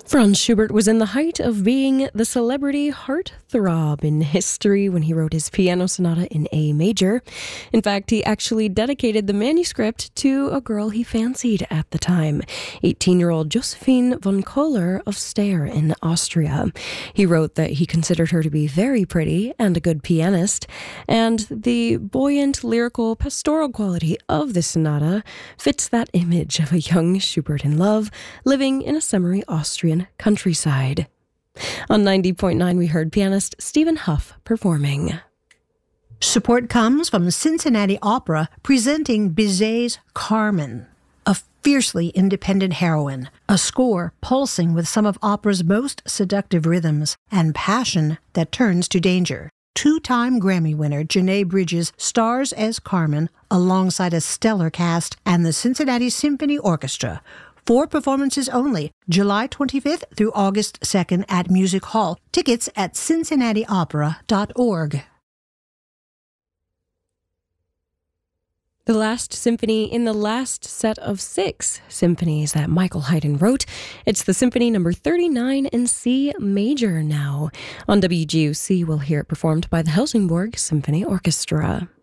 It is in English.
Franz Schubert was in the height of being the celebrity heartthrob in history when he wrote his piano sonata in A major. In fact, he actually dedicated the manuscript to a girl he fancied at the time, 18-year-old Josephine von Kohler of Steyr in Austria. He wrote that he considered her to be very pretty and a good pianist, and the buoyant, lyrical, pastoral quality of the sonata fits that image of a young Schubert in love, living in a summery Austrian countryside. On 90.9, we heard pianist Stephen Huff performing. Support comes from Cincinnati Opera presenting Bizet's Carmen, a fiercely independent heroine, a score pulsing with some of opera's most seductive rhythms and passion that turns to danger. Two-time Grammy winner Janae Bridges stars as Carmen alongside a stellar cast and the Cincinnati Symphony Orchestra. 4 performances only, July 25th through August 2nd at Music Hall. Tickets at cincinnatiopera.org. The last symphony in the last set of 6 symphonies that Michael Haydn wrote. It's the Symphony number 39 in C major now. On WGUC, we'll hear it performed by the Helsingborg Symphony Orchestra.